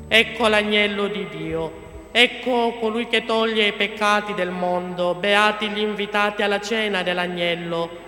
Ecco l'agnello di Dio. Ecco colui che toglie i peccati del mondo. Beati gli invitati alla cena dell'agnello.